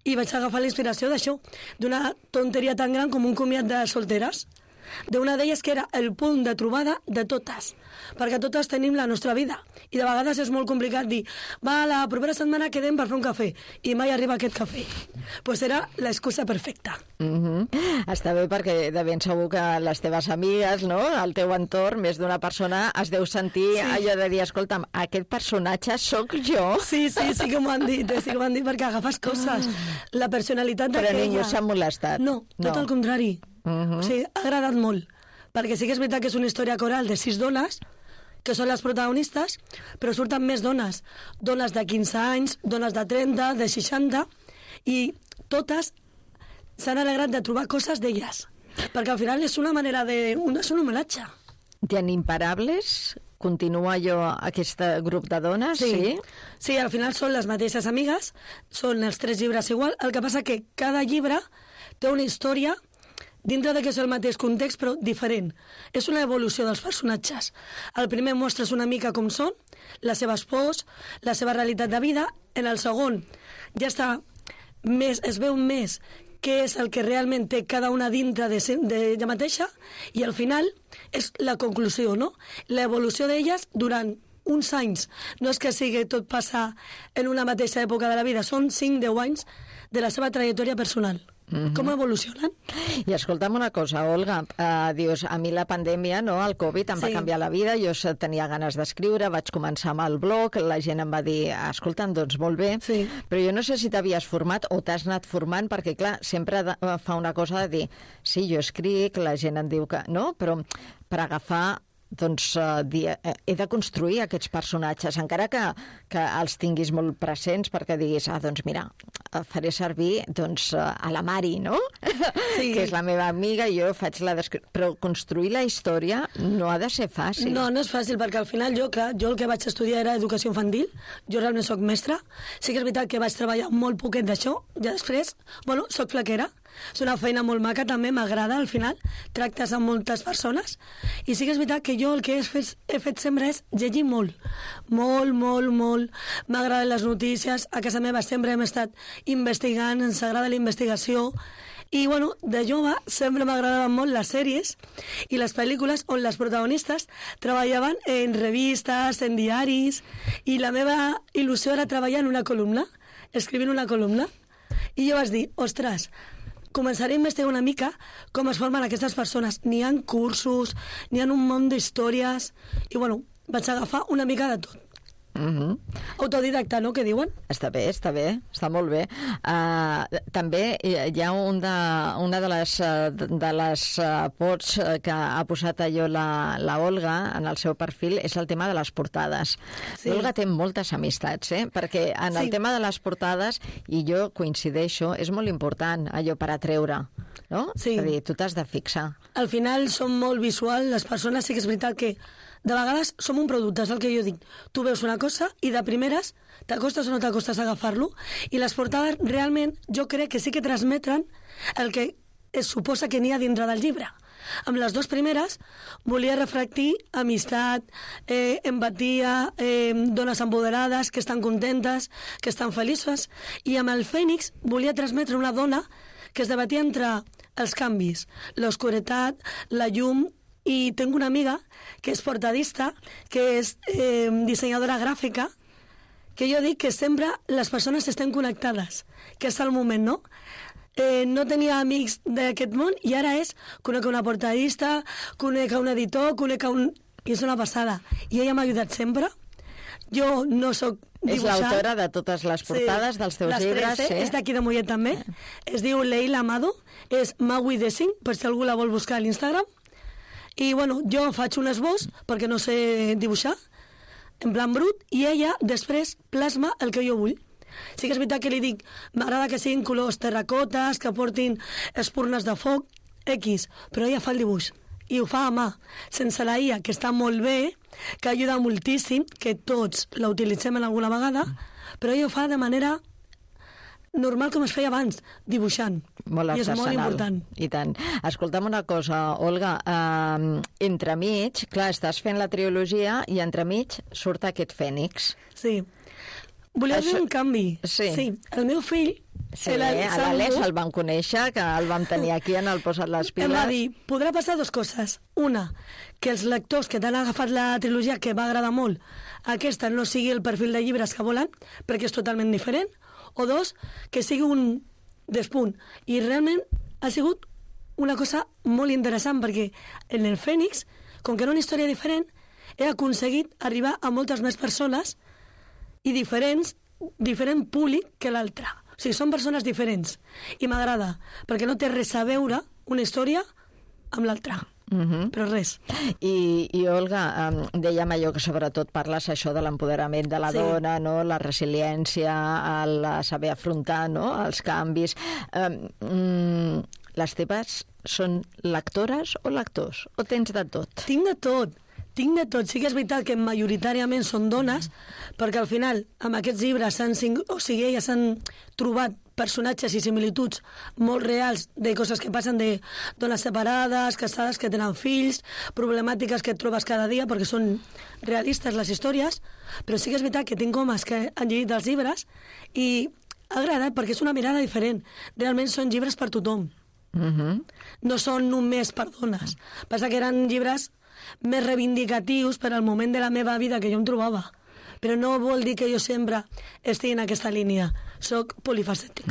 i vaig agafar la inspiració d'això, d'una tonteria tan gran com un comiat de solteres, d'una d'elles que era el punt de trobada de totes, perquè totes tenim la nostra vida i de vegades és molt complicat dir la propera setmana quedem per fer un cafè i mai arriba aquest cafè. Pues era l'excusa perfecta. Està bé, perquè de ben segur que les teves amigues, no?, al teu entorn, més d'una persona es deu sentir allò de dir, escolta'm, aquest personatge sóc jo. Sí que m'ho han dit, perquè agafes coses, la personalitat d'aquella... Però ningú s'ha molestat. No, tot el contrari. O sigui, ha agradat molt, perquè sí que és veritat que és una història coral de 6 dones, que són les protagonistes, però surten més dones de 15 anys, dones de 30, de 60, i totes s'han alegrat de trobar coses d'elles, perquè al final és una manera de... és un homenatge. En Imparables continua aquest grup de dones, sí? Sí, al final són les mateixes amigues, són els 3 llibres igual, el que passa que cada llibre té una història dintre de que és el mateix context, però diferent. És una evolució dels personatges. El primer mostres una mica com són, les seves pors, la seva realitat de vida. En el segon ja està més, es veu més què és el que realment té cada una dintre d'ella mateixa, i al final és la conclusió, no? L'evolució d'elles durant uns anys. No és que sigui tot passar en una mateixa època de la vida, són 5-10 anys de la seva trajectòria personal. Com evolucionen? I escolta'm una cosa, Olga, dius, a mi la pandèmia, no, el Covid em va canviar la vida, jo tenia ganes d'escriure, vaig començar amb el blog, la gent em va dir, escolta'm, doncs molt bé, però jo no sé si t'havies format o t'has anat formant, perquè clar, sempre fa una cosa de dir, sí, jo escric, la gent em diu que no, però per agafar doncs he de construir aquests personatges, encara que els tinguis molt presents, perquè diguis, doncs mira, faré servir a la Mari, no? Sí. Que és la meva amiga, i jo faig la descripció. Però construir la història no ha de ser fàcil. No és fàcil, perquè al final jo el que vaig estudiar era educació infantil, jo realment soc mestra, sí que és veritat que vaig treballar molt poquet d'això, ja després, soc flaquera, és una feina molt maca, també m'agrada, al final tractes amb moltes persones, i sí que és veritat que jo el que he fet sempre és llegir molt, m'agraden les notícies, a casa meva sempre hem estat investigant, ens agrada la investigació, i de jove sempre m'agradaven molt les sèries i les pel·lícules on les protagonistes treballaven en revistes, en diaris, i la meva il·lusió era treballar en una columna, escrivint una columna, i jo vaig dir, ostres, començaré a investigar una mica com es formen aquestes persones. N'hi ha cursos, n'hi ha un munt d'històries, i vaig agafar una mica de tot. Autodidacta, no?, que diuen? Està bé, està molt bé. També hi ha una de les pots que ha posat allò la Olga en el seu perfil, és el tema de les portades. L'Olga té moltes amistats, perquè en el tema de les portades, i jo coincideixo, és molt important allò per atreure, no? Sí. És a dir, tu t'has de fixar. Al final som molt visual, les persones, sí que és veritat que de vegades som un producte, és el que jo dic. Tu veus una cosa i de primeres t'acostes o no t'acostes a agafar-lo, i les portades realment jo crec que sí que transmeten el que es suposa que n'hi ha dintre del llibre. Amb les 2 primeres volia reflectir amistat, empatia, dones empoderades, que estan contentes, que estan felices, i amb el Fènix volia transmetre una dona que es debatia entre els canvis, l'oscuretat, la llum, i tinc una amiga que és portadista, que és dissenyadora gràfica, que jo dic que sempre les persones estem connectades, que és el moment, no? No tenia amics d'aquest món, i ara conec una portadista, conec un editor, i és una passada. I ella m'ha ajudat sempre. Jo no soc dibuixant. És l'autora de totes les portades dels teus llibres. Les 3, és d'aquí de Mollet també. Es diu Leila Amado, és Maui Design, per si algú la vol buscar a l'Instagram. I jo faig un esbós, perquè no sé dibuixar, en plan brut, i ella després plasma el que jo vull. Sí que és veritat que li dic, m'agrada que siguin colors terracotes, que portin espurnes de foc, X, però ella fa el dibuix, i ho fa a mà, sense la IA, que està molt bé, que ajuda moltíssim, que tots la utilitzem en alguna vegada, però ella ho fa de manera normal, com es feia abans, dibuixant. Molt artesanal. I és molt important. I tant. Escolta'm una cosa, Olga, entremig, clar, estàs fent la trilogia i entremig surt aquest Fènix. Sí. Volia fer un canvi. Sí. El meu fill... Sí, l'Àlex el vam conèixer, que el vam tenir aquí en el Posa't les piles. Em va dir, podrà passar dues coses. Una, que els lectors que t'han agafat la trilogia, que va agradar molt, aquesta no sigui el perfil de llibres que volen, perquè és totalment diferent. O dos, que sigui un despunt. I realment ha sigut una cosa molt interessant, perquè en el Fènix, com que era una història diferent, he aconseguit arribar a moltes més persones i diferent públic que l'altre. O sigui, són persones diferents. I m'agrada, perquè no té res a veure una història amb l'altra. Però res. I Olga, dèiem allò que sobretot parles això de l'empoderament de la dona, no? La resiliència, el saber afrontar, no? Els canvis. Les teves són lectores o lectors? O tens de tot? Tinc de tot. Sí que és veritat que majoritàriament són dones, perquè al final, amb aquests llibres, elles han trobat personatges i similituds molt reals de coses que passen, de dones separades, casades que tenen fills, problemàtiques que et trobes cada dia, perquè són realistes les històries, però sí que és veritat que tinc homes que han llegit els llibres i ha agradat perquè és una mirada diferent. Realment són llibres per tothom. No són només per dones. Passa que eren llibres més reivindicatius per al moment de la meva vida que jo em trobava. Però no vol dir que jo sempre estigui en aquesta línia. Soc polifacètica.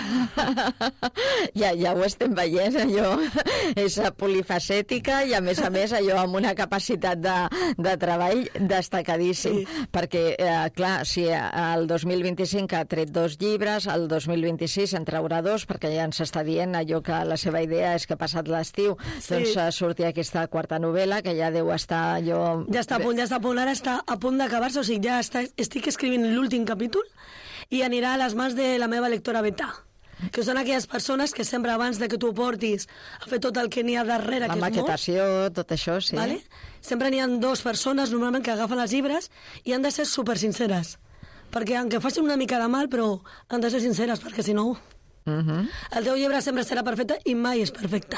Ja ho estem veient, allò. És polifacètica i, a més, allò amb una capacitat de treball destacadíssim. Sí. Perquè, clar, si el 2025 ha tret 2 llibres, el 2026 en traurà 2, perquè ja ens està dient allò que la seva idea és que passat l'estiu doncs surti aquesta quarta novel·la, que ja deu estar allò... Ja està a punt, ara està a punt d'acabar-se, o sigui, ja estic escrivint l'últim capítol i anirà a les mans de la meva lectora beta, que són aquelles persones que sempre abans de que tu ho portis a fer tot el que n'hi ha darrere, la maquetació, tot això, sí. Vale? Sempre n'hi ha 2 persones normalment que agafen els llibres i han de ser supersinceres, perquè encara facin una mica de mal, però han de ser sinceres, perquè si no el teu llibre sempre serà perfecte i mai és perfecte.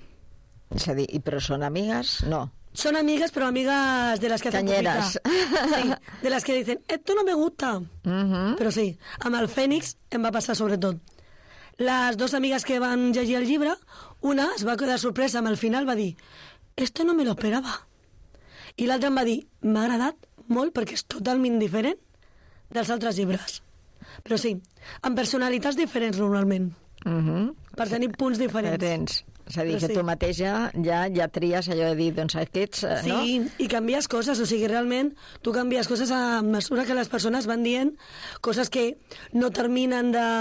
És a dir, però són amigues? No. Son amigas, pero amigas de las que hacen cañeras. Sí, de las que dicen, esto no me gusta. Però sí, amb el Fènix em va passar sobretot. Les 2 amigues que van llegir el llibre, una es va quedar sorpresa amb el final, va dir, esto no me lo esperaba. I l'altra em va dir, m'ha agradat molt perquè és totalment diferent dels altres llibres. Però sí, amb personalitats diferents normalment. Per tenir punts diferents. És a dir, que tu mateix ja tries allò de dir, doncs aquests, no? Sí, i canvies coses, o sigui, realment tu canvies coses a mesura que les persones van dient coses que no terminen de...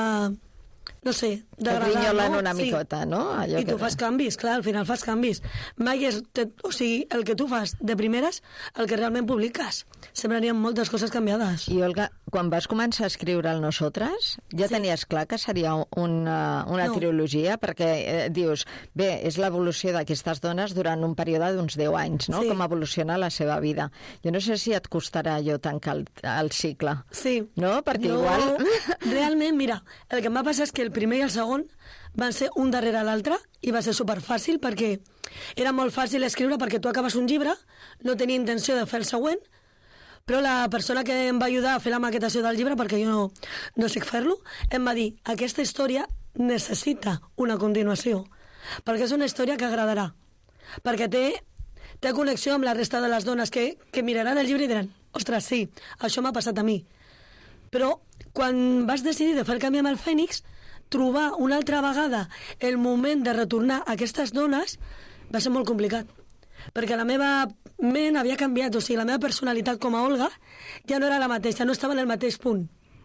no sé, d'agradar, no? Rinyolen una micota, no? I tu fas canvis, clar, al final fas canvis. Mai és... O sigui, el que tu fas de primeres, el que realment publiques. Sempre n'hi ha moltes coses canviades. I, Olga, quan vas començar a escriure el Nosotras, ja tenies clar que seria una trilogia? Perquè dius, bé, és l'evolució d'aquestes dones durant un període d'uns 10 anys, no? Com evoluciona la seva vida. Jo no sé si et costarà allò tancar el cicle. Sí. No? Perquè igual... Realment, mira, el que em va passar és que el primer i el segon van ser un darrere l'altre i va ser superfàcil perquè era molt fàcil escriure perquè tu acabes un llibre, no tenia intenció de fer el següent, però la persona que em va ajudar a fer la maquetació del llibre, perquè jo no sé fer-lo, em va dir, aquesta història necessita una continuació, perquè és una història que agradarà, perquè té connexió amb la resta de les dones que miraran el llibre i diran, ostres, sí, això m'ha passat a mi. Però quan vas decidir de fer el canvi amb el Fènix, trobar una altra vegada el moment de retornar a aquestes dones va ser molt complicat. Perquè la meva ment havia canviat, o sigui, la meva personalitat com a Olga ja no era la mateixa, no estava en el mateix punt.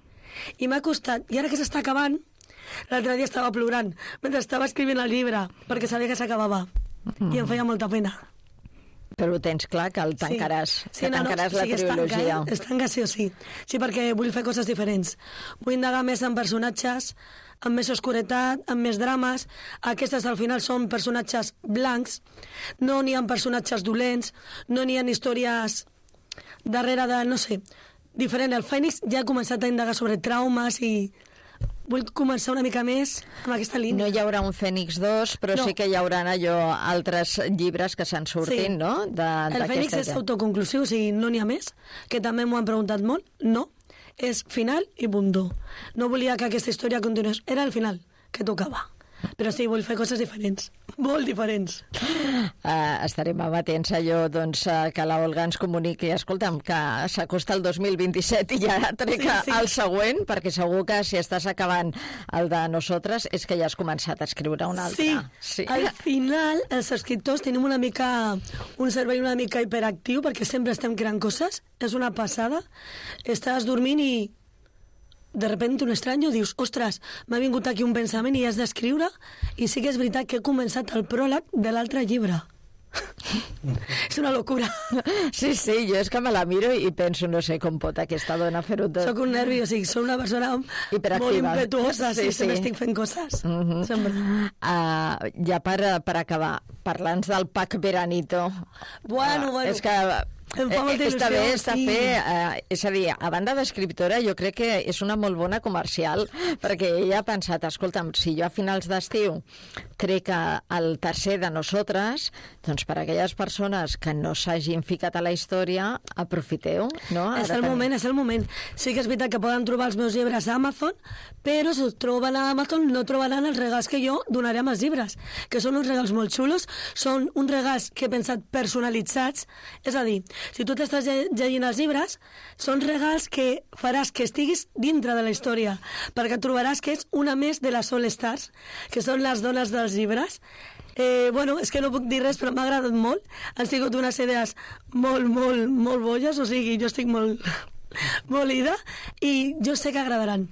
I m'ha costat, i ara que s'està acabant, l'altre dia estava plorant mentre estava escrivint el llibre, perquè sabia que s'acabava. I em feia molta pena. Però ho tens clar que el tancaràs, tancaràs la trilogia. Es tanca sí o sí. Sí, perquè vull fer coses diferents. Vull indagar més en personatges, amb més oscuretat, amb més drames. Aquestes al final són personatges blancs, no n'hi ha personatges dolents, no n'hi ha històries darrere de, no sé, diferent. El Fènix ja ha començat a indagar sobre traumes i vull començar una mica més amb aquesta línia. No hi haurà un Fènix 2, però sí que hi haurà altres llibres que se'n surtin, no? El Fènix és autoconclusiu, o sigui, no n'hi ha més, que també m'ho han preguntat molt, no. és final i punto. No volia que aquesta història continués. Era el final, que tocava. Però sí, vull fer coses diferents, molt diferents. Estarem amatents a allò, doncs, que la Olga ens comuniqui. Escolta'm, que s'acosta el 2027 i ja trec el següent, perquè segur que si estàs acabant el de Nosaltres és que ja has començat a escriure un altre. Sí. Al final els escriptors tenim un cervell una mica hiperactiu perquè sempre estem creant coses. És una passada. Estàs dormint i de repente un estrany dius, ostres, m'ha vingut aquí un pensament i has d'escriure, i sí que és veritat que he començat el pròleg de l'altre llibre. És una locura. Sí, jo és que me la miro i penso, no sé com pot aquesta dona fer-ho tot. Soc un nervi, o sigui, soc una persona molt impetuosa, sí, sempre estic fent coses. Sempre. Ja per acabar, parlant del Pack Veranito. Bueno. És que està bé, està fer... És a dir, a banda d'escriptora, jo crec que és una molt bona comercial, perquè ella ha pensat, escolta'm, si jo a finals d'estiu trec el tercer de Nosaltres, doncs per a aquelles persones que no s'hagin ficat a la història, aprofiteu, no? És el moment. Sí que és veritat que poden trobar els meus llibres a Amazon, però si els troben a Amazon no trobaran els regals que jo donaré amb els llibres, que són uns regals molt xulos, són uns regals que he pensat personalitzats, és a dir, si tu t'estàs llegint els llibres, són regals que faràs que estiguis dintre de la història, perquè trobaràs que és una més de les All Stars, que són les dones dels llibres. És que no puc dir res, però m'ha agradat molt. Han sigut unes idees molt bolles, o sigui, jo estic molt ida, i jo sé que agradaran,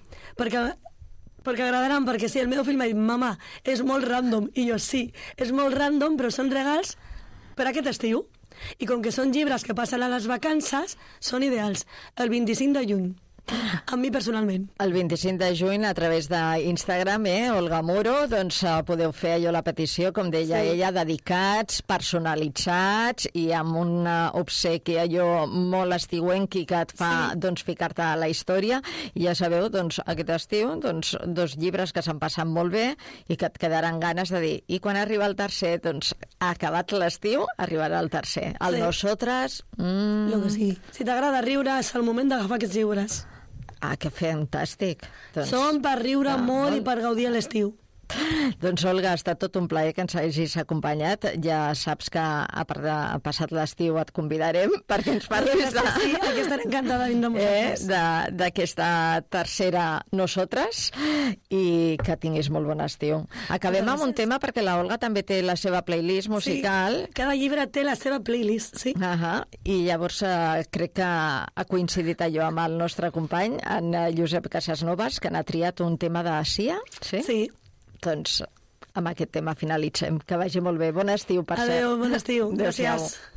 perquè si el meu fill m'ha dit, mama, és molt random, i jo sí, és molt random, però són regals per aquest estiu. I com que són llibres que passen a les vacances, són ideals. El 25 de juny. A mi personalment. El 25 de juny a través d'Instagram, Olga Muro, doncs podeu fer allò la petició, com deia ella, dedicats, personalitzats i amb un obsequi allò molt estiuenqui que et fa doncs ficar-te a la història, i ja sabeu, doncs aquest estiu, doncs 2 llibres que s'han passat molt bé i que et quedaran ganes de dir, i quan arriba el tercer, doncs acabat l'estiu, arribarà el tercer. El Nosaltres... Lo que sí. Si t'agrada riure, és el moment d'agafar aquests llibres. Que fantàstic. Doncs, són per riure molt i per gaudir a l'estiu. Doncs, Olga, ha estat tot un plaer que ens hagis acompanyat. Ja saps que a passat l'estiu et convidarem perquè ens parlis Sí, aquí estaré encantada de vindre amb vosaltres. D'aquesta tercera Nosaltres, i que tinguis molt bon estiu. Acabem amb un tema perquè la Olga també té la seva playlist musical. Sí, cada llibre té la seva playlist, sí. I llavors crec que ha coincidit allò amb el nostre company, en Josep Casasnovas, que n'ha triat un tema de Sia. Sí. Doncs amb aquest tema finalitzem. Que vagi molt bé. Bon estiu, per cert. Adéu, bon estiu. Gràcies.